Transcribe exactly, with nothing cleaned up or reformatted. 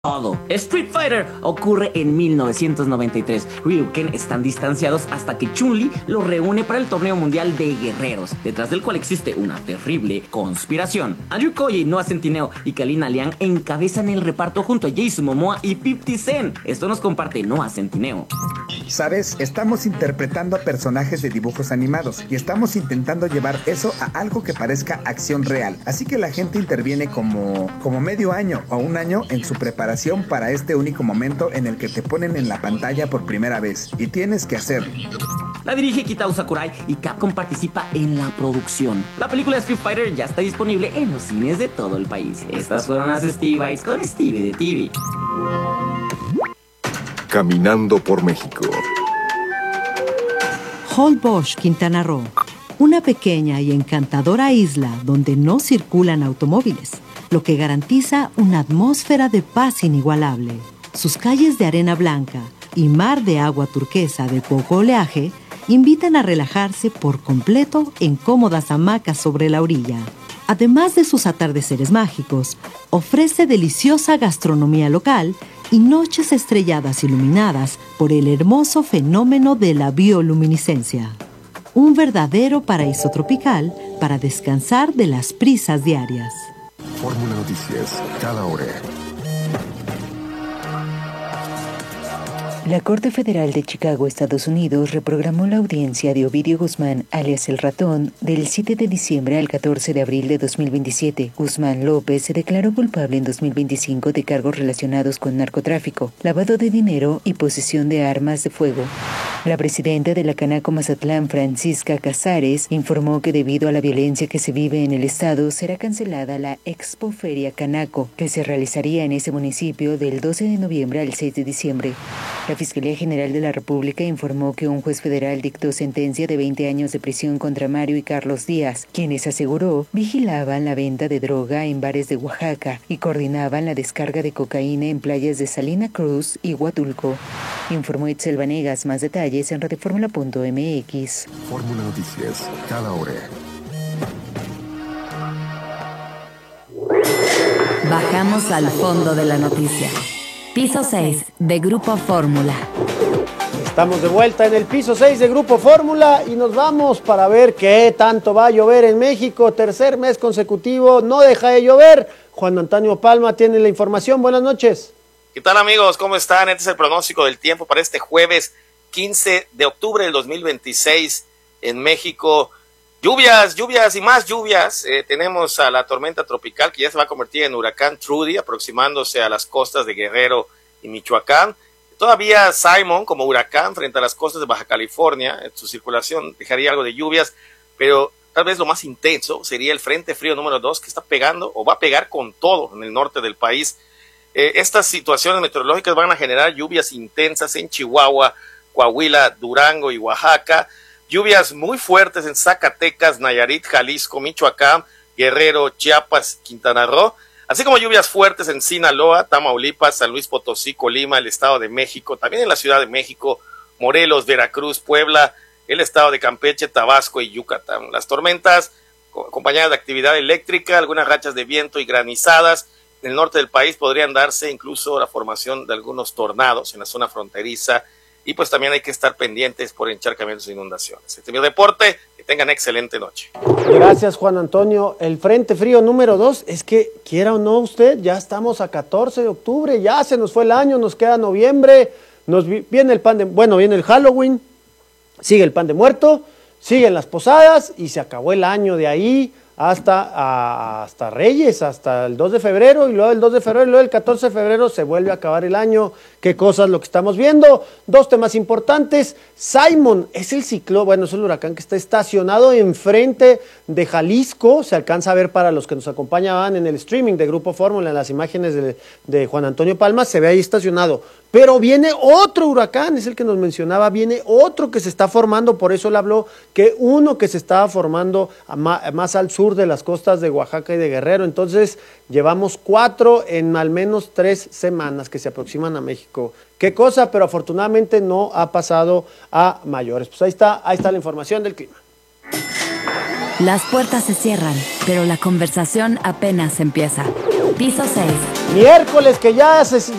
todo. Street Fighter ocurre en mil novecientos noventa y tres. Ryu y Ken están distanciados hasta que Chun-Li los reúne para el torneo mundial de guerreros, detrás del cual existe una terrible conspiración. Andrew Koji, Noah Centineo y Kalina Liang encabezan el reparto junto a Jason Momoa y fifty Cent. Esto nos comparte Noah Centineo. ¿Sabes? Estamos interpretando a personajes de dibujos animados y estamos intentando llevar eso a algo que parezca acción real. Así que la gente interviene como, como medio año o un año en su preparación para este único momento en el que te ponen en la pantalla por primera vez y tienes que hacerlo. La dirige Kitao Sakurai y Capcom participa en la producción. La película Street Fighter ya está disponible en los cines de todo el país. Estas fueron las Stevie Bites con Stevie de T V. Caminando por México. Holbox, Quintana Roo. Una pequeña y encantadora isla donde no circulan automóviles, lo que garantiza una atmósfera de paz inigualable. Sus calles de arena blanca y mar de agua turquesa de poco oleaje invitan a relajarse por completo en cómodas hamacas sobre la orilla. Además de sus atardeceres mágicos, ofrece deliciosa gastronomía local y noches estrelladas iluminadas por el hermoso fenómeno de la bioluminiscencia. Un verdadero paraíso tropical para descansar de las prisas diarias. Fórmula Noticias, cada hora. La Corte Federal de Chicago, Estados Unidos, reprogramó la audiencia de Ovidio Guzmán, alias El Ratón, del siete de diciembre al catorce de abril de dos mil veintisiete. Guzmán López se declaró culpable en dos mil veinticinco de cargos relacionados con narcotráfico, lavado de dinero y posesión de armas de fuego. La presidenta de la Canaco Mazatlán, Francisca Casares, informó que debido a la violencia que se vive en el estado, será cancelada la Expo Feria Canaco, que se realizaría en ese municipio del doce de noviembre al seis de diciembre. La Fiscalía General de la República informó que un juez federal dictó sentencia de veinte años de prisión contra Mario y Carlos Díaz, quienes aseguró vigilaban la venta de droga en bares de Oaxaca y coordinaban la descarga de cocaína en playas de Salina Cruz y Huatulco. Informó Itzel Vanegas. Más detalles en radioformula punto m x. Fórmula Noticias, cada hora. Bajamos al fondo de la noticia. Piso seis de Grupo Fórmula. Estamos de vuelta en el piso seis de Grupo Fórmula y nos vamos para ver qué tanto va a llover en México. Tercer mes consecutivo, no deja de llover. Juan Antonio Palma tiene la información. Buenas noches. ¿Qué tal, amigos? ¿Cómo están? Este es el pronóstico del tiempo para este jueves quince de octubre del dos mil veintiséis en México. Lluvias, lluvias y más lluvias. Eh, tenemos a la tormenta tropical que ya se va a convertir en huracán Trudy, aproximándose a las costas de Guerrero y Michoacán. Todavía Simon como huracán frente a las costas de Baja California. En su circulación dejaría algo de lluvias, pero tal vez lo más intenso sería el Frente Frío número dos, que está pegando o va a pegar con todo en el norte del país. Eh, estas situaciones meteorológicas van a generar lluvias intensas en Chihuahua, Coahuila, Durango y Oaxaca. Lluvias muy fuertes en Zacatecas, Nayarit, Jalisco, Michoacán, Guerrero, Chiapas, Quintana Roo, así como lluvias fuertes en Sinaloa, Tamaulipas, San Luis Potosí, Colima, el Estado de México, también en la Ciudad de México, Morelos, Veracruz, Puebla, el Estado de Campeche, Tabasco y Yucatán. Las tormentas acompañadas de actividad eléctrica, algunas rachas de viento y granizadas. En el norte del país podrían darse incluso la formación de algunos tornados en la zona fronteriza. Y pues también hay que estar pendientes por encharcamientos e inundaciones. Este es mi reporte, que tengan excelente noche. Gracias, Juan Antonio. El Frente Frío número dos, es que quiera o no usted, ya estamos a catorce de octubre, ya se nos fue el año, nos queda noviembre, nos viene el pan de, bueno, viene el Halloween, sigue el pan de muerto, siguen las posadas y se acabó el año de ahí hasta, a, hasta Reyes, hasta el dos de febrero, y luego el dos de febrero, y luego el catorce de febrero se vuelve a acabar el año. Qué cosas lo que estamos viendo. Dos temas importantes. Simon es el ciclón, bueno, es el huracán que está estacionado enfrente de Jalisco. Se alcanza a ver para los que nos acompañaban en el streaming de Grupo Fórmula, en las imágenes de, de Juan Antonio Palma, se ve ahí estacionado. Pero viene otro huracán, es el que nos mencionaba, viene otro que se está formando, por eso él habló que uno que se estaba formando más, más al sur de las costas de Oaxaca y de Guerrero. Entonces llevamos cuatro en al menos tres semanas que se aproximan a México. Qué cosa, pero afortunadamente no ha pasado a mayores. Pues ahí está, ahí está la información del clima. Las puertas se cierran, pero la conversación apenas empieza. Piso seis. Miércoles que ya se